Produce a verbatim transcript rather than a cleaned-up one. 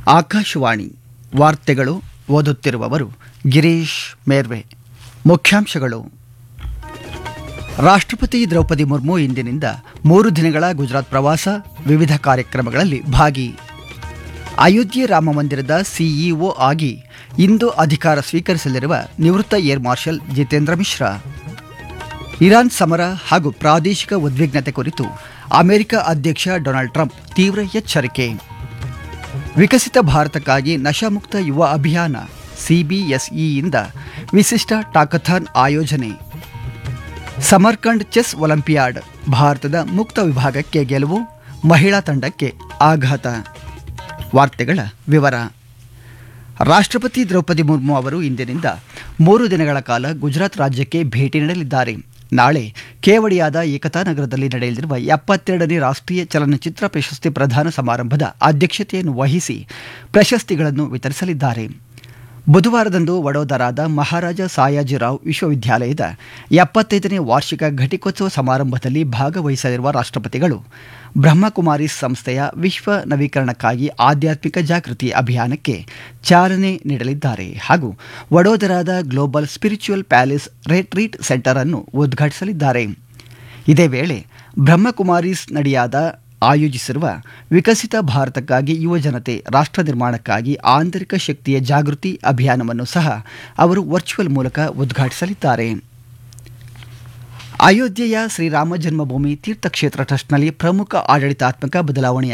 ಆಕಾಶವಾಣಿ ವಾರ್ತೆಗಳು ಓದುತ್ತಿರುವವರು ಗಿರೀಶ್ ಮೇರ್ವೆ. ಮುಖ್ಯಾಂಶಗಳು: ರಾಷ್ಟ್ರಪತಿ ದ್ರೌಪದಿ ಮುರ್ಮು ಇಂದಿನಿಂದ ಮೂರು ದಿನಗಳ ಗುಜರಾತ್ ಪ್ರವಾಸ, ವಿವಿಧ ಕಾರ್ಯಕ್ರಮಗಳಲ್ಲಿ ಭಾಗಿ. ಅಯೋಧ್ಯೆ ರಾಮ ಮಂದಿರದ ಸಿಇಒ ಆಗಿ ಇಂದು ಅಧಿಕಾರ ಸ್ವೀಕರಿಸಲಿರುವ ನಿವೃತ್ತ air marshal Jitendra Mishra. Iran ಸಮರ ಹಾಗೂ ಪ್ರಾದೇಶಿಕ ಉದ್ವಿಗ್ನತೆ ಕುರಿತು ಅಮೆರಿಕ ಅಧ್ಯಕ್ಷ ಡೊನಾಲ್ಡ್ ಟ್ರಂಪ್ ತೀವ್ರ ಎಚ್ಚರಿಕೆ. ವಿಕಸಿತ ಭಾರತಕ್ಕಾಗಿ ನಶಾಮುಕ್ತ ಯುವ ಅಭಿಯಾನ ಸಿಬಿಎಸ್ಇಯಿಂದ ವಿಶಿಷ್ಟ ಟಾಕಥಾನ್ ಆಯೋಜನೆ. ಸಮರ್ಕಂಡ್ ಚೆಸ್ ಒಲಿಂಪಿಯಾಡ್, ಭಾರತದ ಮುಕ್ತ ವಿಭಾಗಕ್ಕೆ ಗೆಲುವು, ಮಹಿಳಾ ತಂಡಕ್ಕೆ ಆಘಾತ. ವಾರ್ತೆಗಳ ವಿವರ. ರಾಷ್ಟ್ರಪತಿ ದ್ರೌಪದಿ ಮುರ್ಮು ಅವರು ಇಂದಿನಿಂದ ಮೂರು ದಿನಗಳ ಕಾಲ ಗುಜರಾತ್ ರಾಜ್ಯಕ್ಕೆ ಭೇಟಿ ನೀಡಲಿದ್ದಾರೆ. ನಾಳೆ ಕೇವಡಿಯಾದ ಏಕತಾ ನಗರದಲ್ಲಿ ನಡೆಯಲಿರುವ ಎಪ್ಪತ್ತೆರಡನೇ ರಾಷ್ಟ್ರೀಯ ಚಲನಚಿತ್ರ ಪ್ರಶಸ್ತಿ ಪ್ರದಾನ ಸಮಾರಂಭದ ಅಧ್ಯಕ್ಷತೆಯನ್ನು ವಹಿಸಿ ಪ್ರಶಸ್ತಿಗಳನ್ನು ವಿತರಿಸಲಿದ್ದಾರೆ. ಬುಧವಾರದಂದು ವಡೋದರಾದ ಮಹಾರಾಜ ಸಾಯಾಜಿರಾವ್ ವಿಶ್ವವಿದ್ಯಾಲಯದ ಎಪ್ಪತ್ತೈದನೇ ವಾರ್ಷಿಕ ಘಟಿಕೋತ್ಸವ ಸಮಾರಂಭದಲ್ಲಿ ಭಾಗವಹಿಸಲಿರುವ ರಾಷ್ಟ್ರಪತಿಗಳು ಬ್ರಹ್ಮಕುಮಾರೀಸ್ ಸಂಸ್ಥೆಯ ವಿಶ್ವ ನವೀಕರಣಕ್ಕಾಗಿ ಆಧ್ಯಾತ್ಮಿಕ ಜಾಗೃತಿ ಅಭಿಯಾನಕ್ಕೆ ಚಾಲನೆ ನೀಡಲಿದ್ದಾರೆ ಹಾಗೂ ವಡೋದರಾದ global spiritual palace retreat centre ಅನ್ನು ಉದ್ಘಾಟಿಸಲಿದ್ದಾರೆ. ಇದೇ ವೇಳೆ ಬ್ರಹ್ಮಕುಮಾರೀಸ್ ನಡಿಯಾದ ಆಯೋಜಿಸಿರುವ ವಿಕಸಿತ ಭಾರತಕ್ಕಾಗಿ ಯುವಜನತೆ ರಾಷ್ಟ್ರ ನಿರ್ಮಾಣಕ್ಕಾಗಿ ಆಂತರಿಕ ಶಕ್ತಿಯ ಜಾಗೃತಿ ಅಭಿಯಾನವನ್ನು ಸಹ ಅವರು ವರ್ಚುವಲ್ ಮೂಲಕ ಉದ್ಘಾಟಿಸಲಿದ್ದಾರೆ. ಅಯೋಧ್ಯೆಯ ಶ್ರೀರಾಮ ಜನ್ಮಭೂಮಿ ತೀರ್ಥಕ್ಷೇತ್ರ ಟ್ರಸ್ಟ್ನಲ್ಲಿ ಪ್ರಮುಖ ಆಡಳಿತಾತ್ಮಕ ಬದಲಾವಣೆ